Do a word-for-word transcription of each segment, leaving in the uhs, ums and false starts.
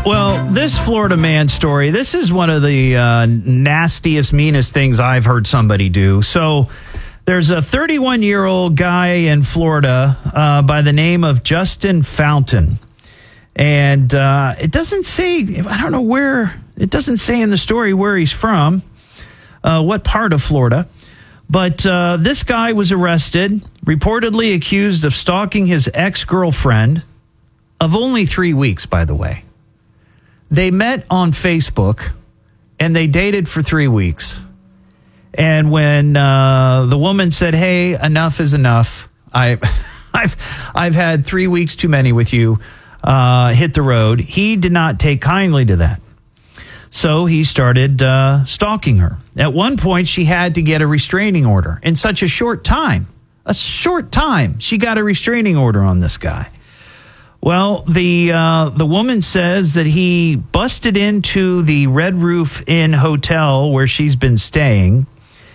Well, this Florida man story, this is one of the uh, nastiest, meanest things I've heard somebody do. So there's a thirty-one-year-old guy in Florida uh, by the name of Justin Fountain. And uh, it doesn't say, I don't know where, it doesn't say in the story where he's from, uh, what part of Florida. But uh, this guy was arrested, reportedly accused of stalking his ex-girlfriend of only three weeks, by the way. They met on Facebook, and they dated for three weeks. And when uh, the woman said, hey, enough is enough, I, I've, I've had three weeks too many with you, uh, hit the road, he did not take kindly to that. So he started uh, stalking her. At one point, she had to get a restraining order in such a short time. A short time, she got a restraining order on this guy. Well, the uh, the woman says that he busted into the Red Roof Inn hotel where she's been staying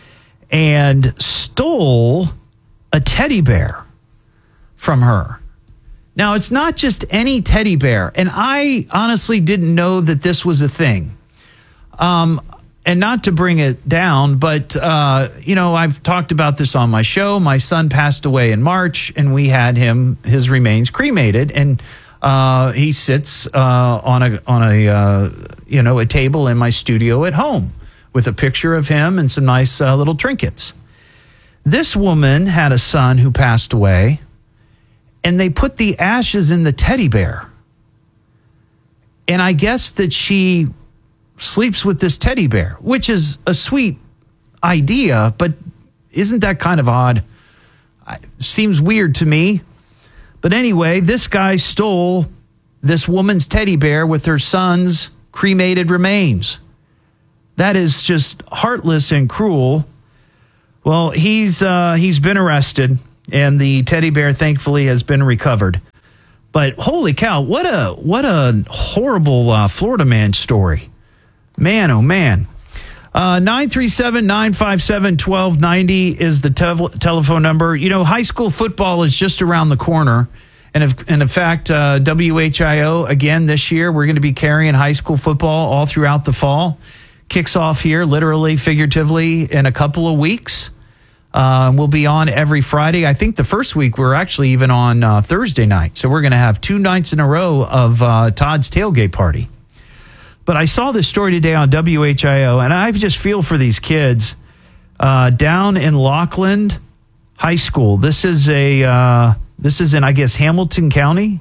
and stole a teddy bear from her. Now, it's not just any teddy bear, and I honestly didn't know that this was a thing. Um, and not to bring it down, but, uh, you know, I've talked about this on my show. My son passed away in March, and we had him, his remains cremated, and uh, he sits uh, on a, on a uh, you know, a table in my studio at home with a picture of him and some nice uh, little trinkets. This woman had a son who passed away, and they put the ashes in the teddy bear. And I guess that she sleeps with this teddy bear, which is a sweet idea, but isn't that kind of odd? Seems weird to me. But anyway, this guy stole this woman's teddy bear with her son's cremated remains. That is just heartless and cruel. Well, he's uh, he's been arrested, and the teddy bear, thankfully, has been recovered. But holy cow, what a what a horrible uh, Florida man story. Man, oh, man. Uh, nine three seven, nine five seven, one two nine zero is the te- telephone number. You know, high school football is just around the corner. And, if, and in fact, uh, W H I O, again, this year, we're going to be carrying high school football all throughout the fall. Kicks off here, literally, figuratively, in a couple of weeks. Uh, we'll be on every Friday. I think the first week we're actually even on uh, Thursday night. So we're going to have two nights in a row of uh, Todd's Tailgate Party. But I saw this story today on W H I O, and I just feel for these kids uh, down in Lockland High School. This is a uh, this is in, I guess, Hamilton County.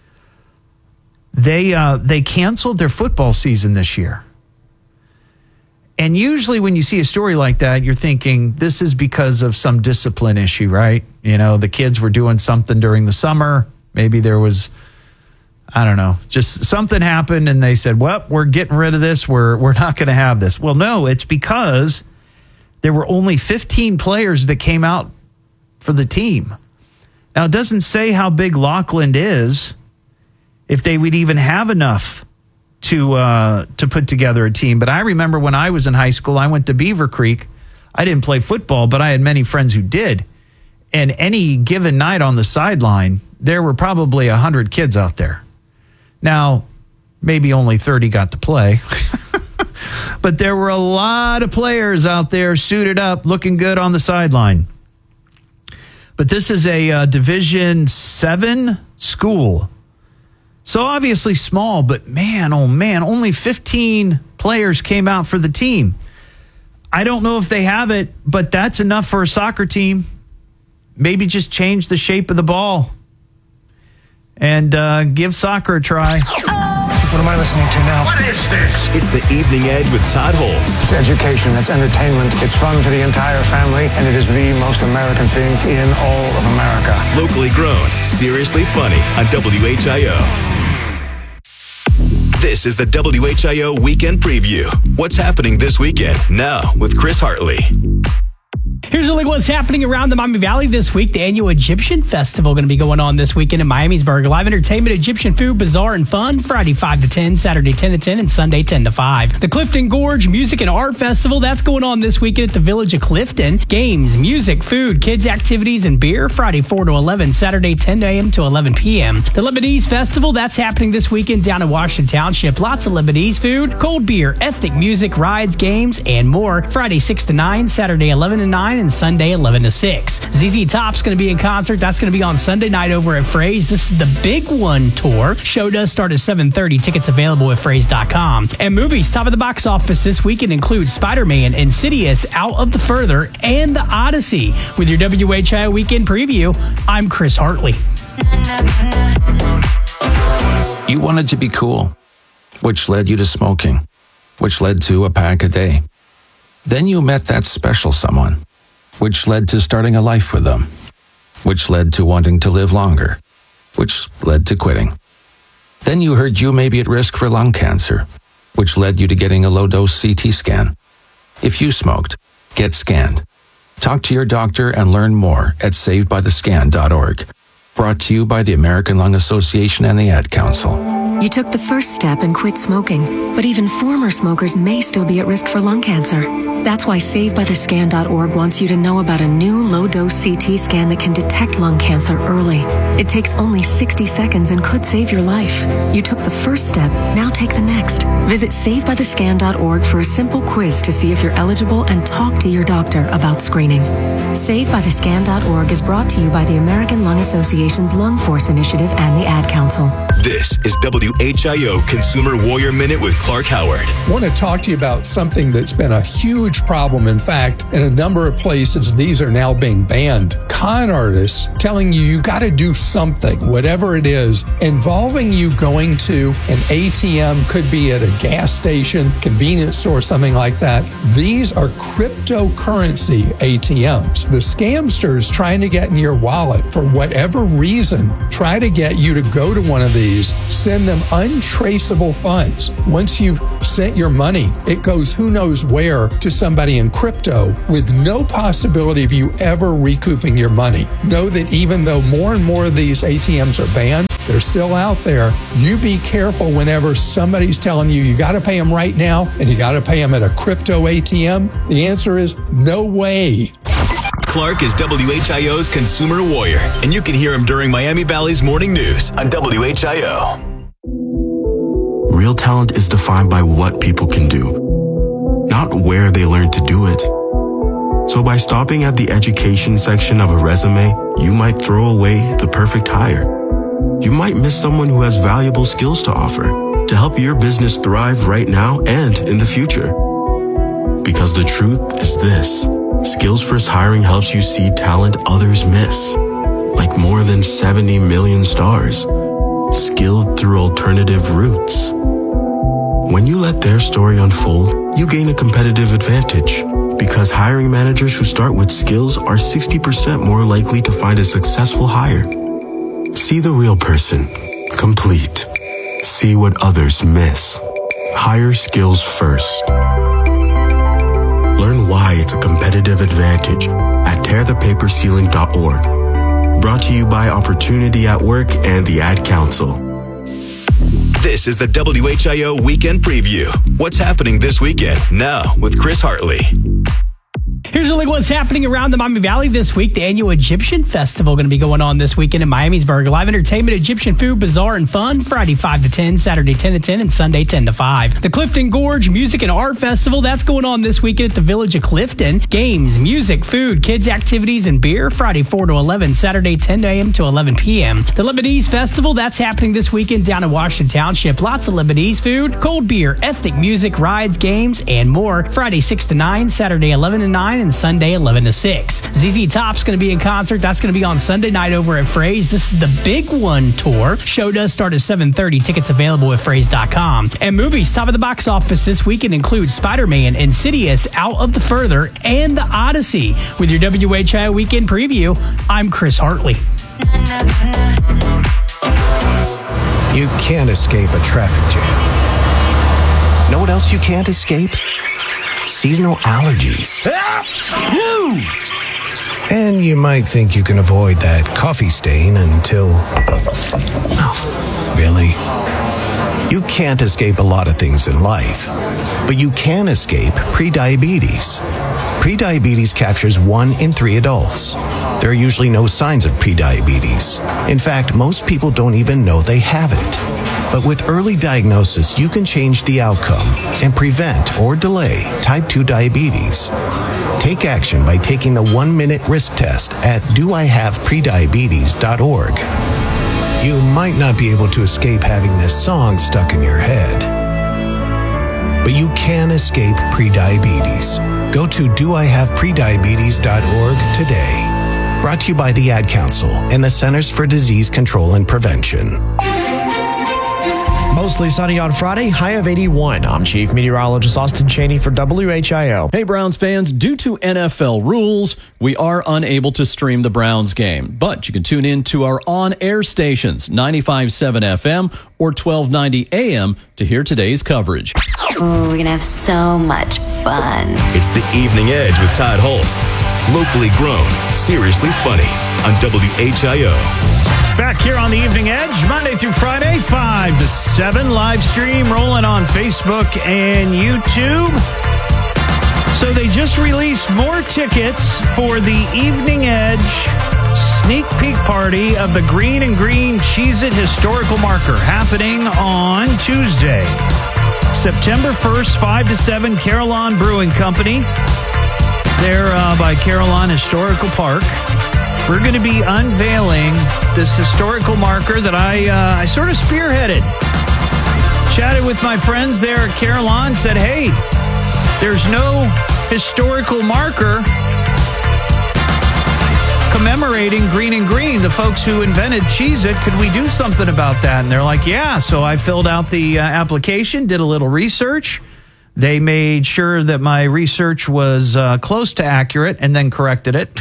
They uh, they canceled their football season this year. And usually when you see a story like that, you're thinking this is because of some discipline issue, right? You know, the kids were doing something during the summer. Maybe there was, I don't know, just something happened and they said, well, we're getting rid of this. We're we're not going to have this. Well, no, it's because there were only fifteen players that came out for the team. Now, it doesn't say how big Lockland is, if they would even have enough to uh, to put together a team. But I remember when I was in high school, I went to Beaver Creek. I didn't play football, but I had many friends who did. And any given night on the sideline, there were probably one hundred kids out there. Now, maybe only thirty got to play. But there were a lot of players out there suited up, looking good on the sideline. But this is a uh, Division seven school. So obviously small, but man, oh man, only fifteen players came out for the team. I don't know if they have it, but that's enough for a soccer team. Maybe just change the shape of the ball and uh, give soccer a try. What am I listening to now? What is this? It's the Evening Edge with Todd Holst. It's education, it's entertainment, it's fun for the entire family, and it is the most American thing in all of America. Locally grown, seriously funny on W H I O. This is the W H I O Weekend Preview. What's happening this weekend? Now with Chris Hartley. Here's really what's happening around the Miami Valley this week. The annual Egyptian Festival going to be going on this weekend in Miamisburg. Live entertainment, Egyptian food, bazaar, and fun. Friday five to ten, Saturday ten to ten, and Sunday ten to five. The Clifton Gorge Music and Art Festival, that's going on this weekend at the Village of Clifton. Games, music, food, kids activities, and beer. Friday four to eleven, Saturday ten a.m. to eleven p.m. The Lebanese Festival, that's happening this weekend down in Washington Township. Lots of Lebanese food, cold beer, ethnic music, rides, games, and more. Friday six to nine, Saturday eleven to nine, and Sunday eleven to six. Z Z Top's going to be in concert. That's going to be on Sunday night over at Fraze. This is the Big One Tour. Show does start at seven thirty. Tickets available at fraze dot com. And movies top of the box office this weekend include Spider-Man, Insidious, Out of the Further, and The Odyssey. With your W H I O Weekend Preview, I'm Chris Hartley. You wanted to be cool, which led you to smoking, which led to a pack a day. Then you met that special someone, which led to starting a life with them, which led to wanting to live longer, which led to quitting. Then you heard you may be at risk for lung cancer, which led you to getting a low-dose C T scan. If you smoked, get scanned. Talk to your doctor and learn more at saved by the scan dot org. Brought to you by the American Lung Association and the Ad Council. You took the first step and quit smoking, but even former smokers may still be at risk for lung cancer. That's why saved by the scan dot org wants you to know about a new low-dose C T scan that can detect lung cancer early. It takes only sixty seconds and could save your life. You took the first step, now take the next. Visit saved by the scan dot org for a simple quiz to see if you're eligible and talk to your doctor about screening. saved by the scan dot org is brought to you by the American Lung Association's Lung Force Initiative and the Ad Council. This is W H I O Consumer Warrior Minute with Clark Howard. I want to talk to you about something that's been a huge problem. In fact, in a number of places, these are now being banned. Con artists telling you you got to do something, whatever it is, involving you going to an A T M, could be at a gas station, convenience store, something like that. These are cryptocurrency A T Ms. The scamsters trying to get in your wallet for whatever reason, try to get you to go to one of these, send them untraceable funds. Once you've sent your money, it goes who knows where to somebody in crypto with no possibility of you ever recouping your money. Know that even though more and more of these A T Ms are banned, they're still out there. You be careful whenever somebody's telling you you got to pay them right now and you got to pay them at a crypto A T M. The answer is no way. Clark is W H I O's Consumer Warrior, and you can hear him during Miami Valley's Morning News on W H I O. Real talent is defined by what people can do, not where they learn to do it. So by stopping at the education section of a resume, you might throw away the perfect hire. You might miss someone who has valuable skills to offer to help your business thrive right now and in the future. Because the truth is this. Skills First Hiring helps you see talent others miss, like more than seventy million stars, skilled through alternative routes. When you let their story unfold, you gain a competitive advantage because hiring managers who start with skills are sixty percent more likely to find a successful hire. See the real person, complete. See what others miss. Hire skills first. Learn why it's a competitive advantage at tear the paper ceiling dot org. Brought to you by Opportunity at Work and the Ad Council. This is the W H I O Weekend Preview. What's happening this weekend? Now with Chris Hartley. Here's really what's happening around the Miami Valley this week. The annual Egyptian Festival going to be going on this weekend in Miamisburg. Live entertainment, Egyptian food, bazaar, and fun. Friday five to ten, Saturday ten to ten, and Sunday ten to five. The Clifton Gorge Music and Art Festival, that's going on this weekend at the Village of Clifton. Games, music, food, kids activities, and beer. Friday four to eleven, Saturday ten a.m. to eleven p.m. The Lebanese Festival, that's happening this weekend down in Washington Township. Lots of Lebanese food, cold beer, ethnic music, rides, games, and more. Friday six to nine, Saturday eleven to nine, and Sunday eleven to six. Z Z Top's going to be in concert. That's going to be on Sunday night over at Fraze. This is the Big One Tour. Show does start at seven thirty. Tickets available at fraze dot com. And movies top of the box office this weekend include Spider-Man, Insidious, Out of the Further, and The Odyssey. With your W H I O Weekend Preview, I'm Chris Hartley. You can't escape a traffic jam. Know what else you can't escape? Seasonal allergies. And you might think you can avoid that coffee stain until... Oh, really? You can't escape a lot of things in life, but you can escape prediabetes. Prediabetes captures one in three adults. There are usually no signs of prediabetes. In fact, most people don't even know they have it. But with early diagnosis, you can change the outcome and prevent or delay type two diabetes. Take action by taking the one-minute risk test at do I have prediabetes dot org. You might not be able to escape having this song stuck in your head, but you can escape prediabetes. Go to do I have prediabetes dot org today. Brought to you by the Ad Council and the Centers for Disease Control and Prevention. Mostly sunny on Friday, high of eighty-one. I'm Chief Meteorologist Austin Cheney for W H I O. Hey, Browns fans, due to N F L rules, we are unable to stream the Browns game, but you can tune in to our on-air stations, ninety-five point seven F M or twelve ninety A M to hear today's coverage. Ooh, we're going to have so much fun. It's the Evening Edge with Todd Holst. Locally grown, seriously funny on W H I O. Back here on the Evening Edge, Monday through Friday, five to seven, live stream rolling on Facebook and YouTube. So they just released more tickets for the Evening Edge sneak peek party of the Green and Green Cheez-It Historical Marker happening on Tuesday, September first, five to seven, Carillon Brewing Company. There uh, by Carillon Historical Park. We're going to be unveiling this historical marker that I uh, I sort of spearheaded. Chatted with my friends there at Carillon, said, hey, there's no historical marker commemorating Green and Green, the folks who invented Cheez-It. Could we do something about that? And they're like, yeah. So I filled out the uh, application, did a little research. They made sure that my research was uh, close to accurate and then corrected it.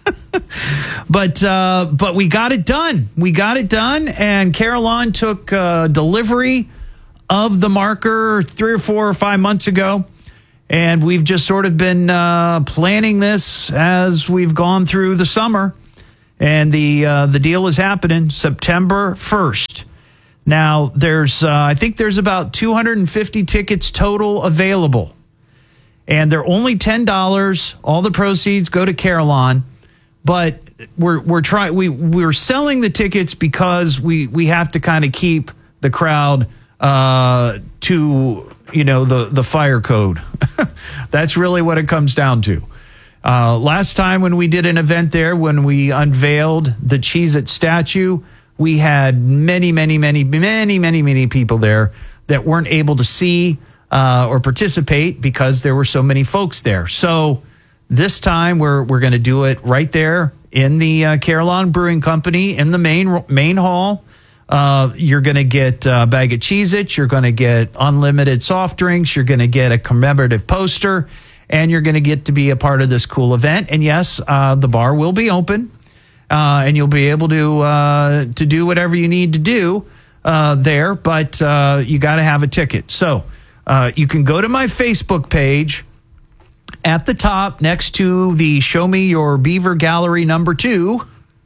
But uh, but we got it done. We got it done, and Carillon took uh, delivery of the marker three or four or five months ago, and we've just sort of been uh, planning this as we've gone through the summer, and the uh, the deal is happening September first. Now, there's uh, I think there's about two hundred fifty tickets total available, and they're only ten dollars. All the proceeds go to Carillon. But we're we're trying we we're selling the tickets because we we have to kind of keep the crowd uh, to you know the the fire code. That's really what it comes down to. Uh, last time when we did an event there, when we unveiled the Cheez-It statue, we had many many many many many many people there that weren't able to see uh, or participate because there were so many folks there. So. This time, we're we're going to do it right there in the uh, Carillon Brewing Company in the main main hall. Uh, you're going to get a bag of Cheez-Its. You're going to get unlimited soft drinks. You're going to get a commemorative poster, and you're going to get to be a part of this cool event. And yes, uh, the bar will be open, uh, and you'll be able to uh, to do whatever you need to do uh, there. But uh, you got to have a ticket. So uh, you can go to my Facebook page. At the top, next to the Show Me Your Beaver Gallery number two,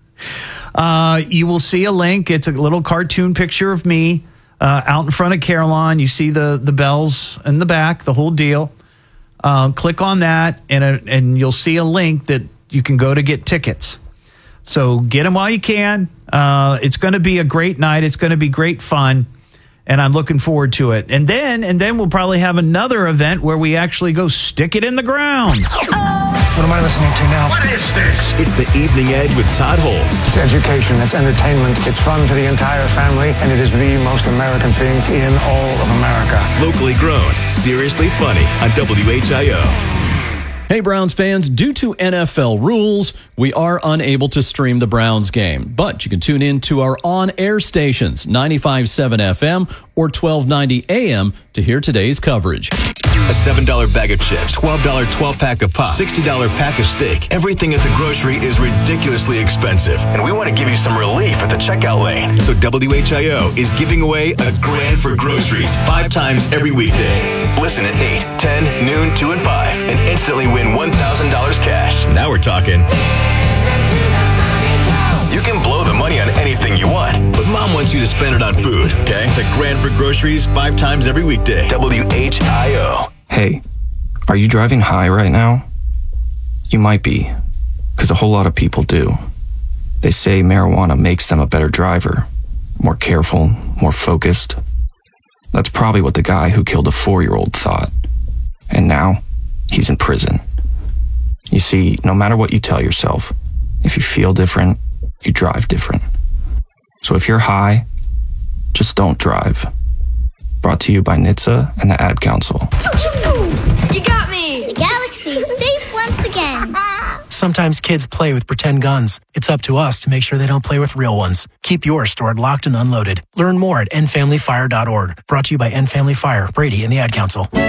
uh, you will see a link. It's a little cartoon picture of me uh, out in front of Carillon. You see the, the bells in the back, the whole deal. Uh, click on that, and, a, and you'll see a link that you can go to get tickets. So get them while you can. Uh, it's going to be a great night. It's going to be great fun. And I'm looking forward to it. And then and then we'll probably have another event where we actually go stick it in the ground. What am I listening to now? What is this? It's the Evening Edge with Todd Holst. It's education, it's entertainment, it's fun for the entire family, and it is the most American thing in all of America. Locally grown, seriously funny on W H I O. Hey, Browns fans, due to N F L rules, we are unable to stream the Browns game, but you can tune in to our on-air stations, ninety-five point seven F M or twelve ninety A M to hear today's coverage. A seven dollar bag of chips, twelve dollar twelve-pack of pop, sixty dollar pack of steak. Everything at the grocery is ridiculously expensive, and we want to give you some relief at the checkout lane. So W H I O is giving away a grand for groceries five times every weekday. Listen at eight, ten, noon, two, and five, and instantly win one thousand dollars cash. Now we're talking. You can blow the money on anything you want, but Mom wants you to spend it on food, okay? The grand for groceries five times every weekday. W H I O. Hey, are you driving high right now? You might be, because a whole lot of people do. They say marijuana makes them a better driver, more careful, more focused. That's probably what the guy who killed a four-year-old thought. And now, he's in prison. You see, no matter what you tell yourself, if you feel different, you drive different. So if you're high, just don't drive. Brought to you by N H T S A and the Ad Council. You got me! The galaxy is safe once again. Sometimes kids play with pretend guns. It's up to us to make sure they don't play with real ones. Keep yours stored locked and unloaded. Learn more at end family fire dot org. Brought to you by End Family Fire, Brady, and the Ad Council.